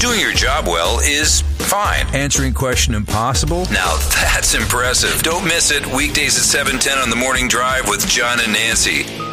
Doing your job well is fine. Answering question impossible? Now that's impressive. Don't miss it. Weekdays at 7:10 on the Morning Drive with John and Nancy.